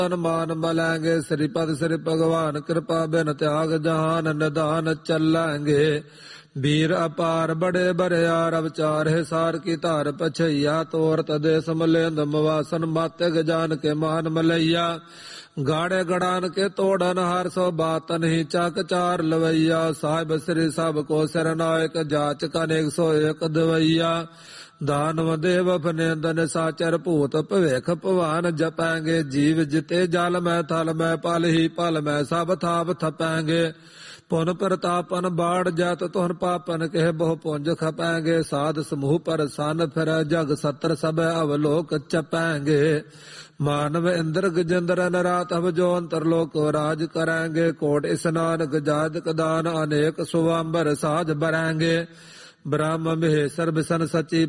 ਮਾਨ ਮਲੈਂਗੇ। ਸ੍ਰੀਪਦ ਸ੍ਰੀ ਭਗਵਾਨ ਕਿਰਪਾ ਬਿਨ ਤਿਆਗ ਜਹਾਨ ਨਿਦਾਨ ਚੱਲਾਂਗੇ। ਵੀਰ ਅਪਾਰ ਬੜੇ ਬਰਿਆਰ ਅਵਚਾਰ ਹੈ ਸਾਰ ਕੀ ਧਾਰ ਪਛਈਆ। ਤੋਰਤ ਦੇਸ ਮਲੇਂਦ ਮਵਾਸਨ ਮਾਤਿਗ ਜਾਨ ਕੇ ਮਾਨ ਮਲਈਆ। ਗਾੜੇ ਗੜਾਨ ਕੇ ਤੋੜਨ ਹਰ ਸੋ ਬਾਤ ਨਹੀਂ ਚੱਕ ਚਾਰ ਲਵਈਆ। ਸਾਹਿਬ ਸ੍ਰੀ ਸਭ ਕੋ ਸਰਨਾਇਕ ਜਾਚਕ ਅਨੇਕ ਸੋ ਏਕ ਦਵਈਆ। ਦਾਨਵ ਦੇਵ ਫਨੇਂਦਨ ਸਾਚਰ ਭੂਤ ਭਵੇਖ ਭਵਾਨ ਜਪਾਂਗੇ। ਜੀਵ ਜਿਤੇ ਜਲ ਮੈਂ ਥਲ ਮੈਂ ਪਲ ਹੀ ਪਲ ਮੈਂ ਸਭ ਥਾਪ ਥਪਾਂਗੇ। ਪੁਨ ਪ੍ਰਤਾਪਨ ਬਾੜ ਜਤ ਤੁਹਨ ਪਾਪਨ ਕਹਿ ਬਹੁ ਪੁੰਜ ਖਪਾਂਗੇ। ਸਾਧ ਸਮੂਹ ਪਰ ਸਨ ਫਿਰ ਜਗ ਸਤਰ ਸਭ ਅਵਲੋਕ ਚਪਾਂਗੇ। ਮਾਨਵ ਇੰਦਰ ਗਜਿੰਦਰ ਨਰਾਤ ਹਵ ਜੋ ਅੰਤਰ ਲੋਕ ਰਾਜ ਕਰਾਂਗੇ। ਕੋਟ ਇਸਨਾਨ ਗਜਾਦ ਕਦਾਨ ਅਨੇਕ ਸੁਵੰਬਰ ਸਾਧ ਬਰਾਂਗੇ। ਬ੍ਰਹਮ ਮਹੇਸ਼ਰ ਬਿਸ਼ਨ ਸਚੀ